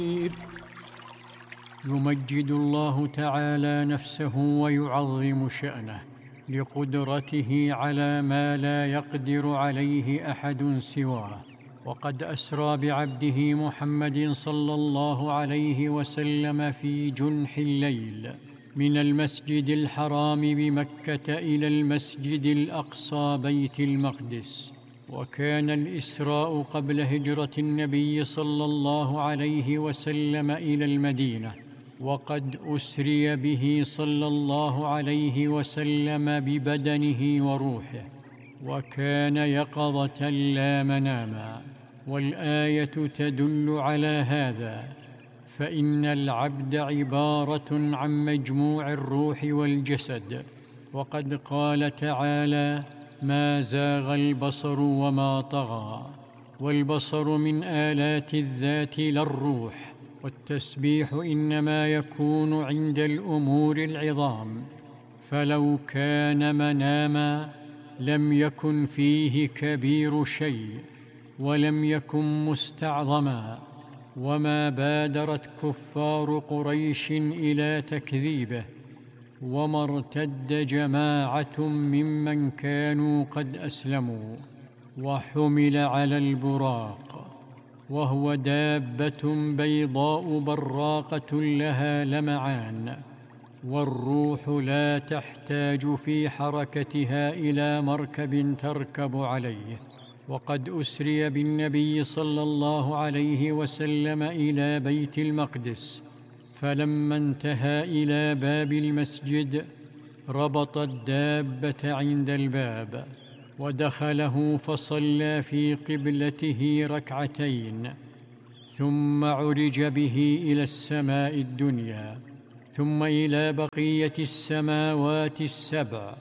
يمجد الله تعالى نفسه ويعظم شأنه لقدرته على ما لا يقدر عليه أحد سواه. وقد أسرى بعبده محمد صلى الله عليه وسلم في جنح الليل من المسجد الحرام بمكة إلى المسجد الأقصى بيت المقدس. وكان الإسراء قبل هجرة النبي صلى الله عليه وسلم إلى المدينة، وقد أسري به صلى الله عليه وسلم ببدنه وروحه، وكان يقظة لا مناما. والآية تدل على هذا، فإن العبد عبارة عن مجموع الروح والجسد. وقد قال تعالى: ما زاغ البصر وما طغى. والبصر من آلات الذات لا الروح. والتسبيح إنما يكون عند الأمور العظام، فلو كان مناما لم يكن فيه كبير شيء ولم يكن مستعظما. وما بادرت كفار قريش إلى تكذيبه، وما ارتد جماعة ممن كانوا قد أسلموا. وحمل على البراق، وهو دابة بيضاء براقة لها لمعان، والروح لا تحتاج في حركتها إلى مركب تركب عليه. وقد أسري بالنبي صلى الله عليه وسلم إلى بيت المقدس، فلما انتهى إلى باب المسجد ربط الدابة عند الباب، ودخله فصلى في قبلته ركعتين، ثم عرج به إلى السماء الدنيا، ثم إلى بقية السماوات السبع،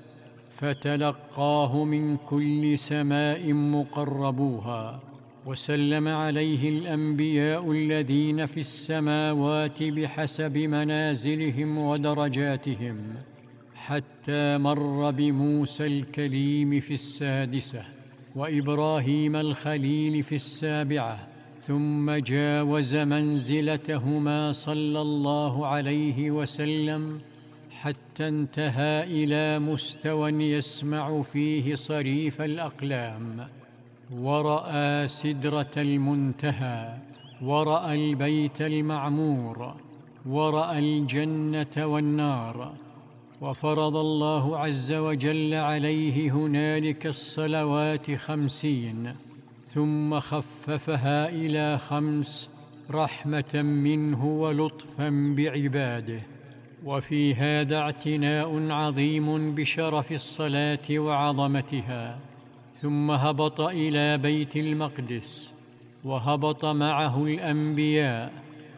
فتلقاه من كل سماء مقربوها. وسلم عليه الأنبياء الذين في السماوات بحسب منازلهم ودرجاتهم، حتى مر بموسى الكليم في السادسة، وإبراهيم الخليل في السابعة، ثم جاوز منزلتهما صلى الله عليه وسلم حتى انتهى إلى مستوى يسمع فيه صريف الأقلام، ورأى سدرة المنتهى، ورأى البيت المعمور، ورأى الجنة والنار. وفرض الله عز وجل عليه هنالك الصلوات 50، ثم خففها إلى 5 رحمة منه ولطفا بعباده. وفي هذا اعتناء عظيم بشرف الصلاة وعظمتها. ثم هبط إلى بيت المقدس، وهبط معه الأنبياء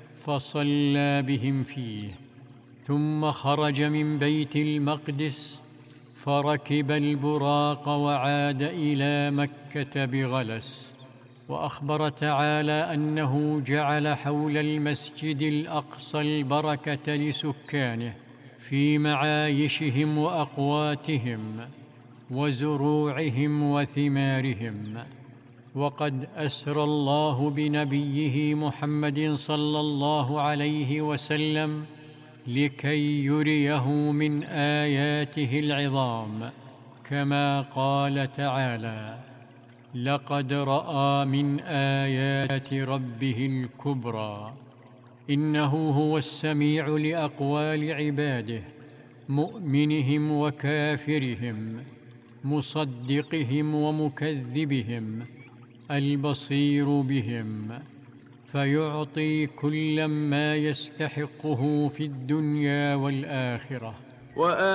فصلى بهم فيه، ثم خرج من بيت المقدس فركب البراق وعاد إلى مكة بغلس. وأخبر تعالى أنه جعل حول المسجد الأقصى البركة لسكانه في معايشهم وأقواتهم وزروعهم وثمارهم. وقد أسرى الله بنبيه محمد صلى الله عليه وسلم لكي يريه من آياته العظام، كما قال تعالى: لقد رأى من آيات ربه الكبرى. إنه هو السميع لأقوال عباده، مؤمنهم وكافرهم، مصدقهم ومكذبهم، البصير بهم، فيعطي كلا ما يستحقه في الدنيا والآخرة.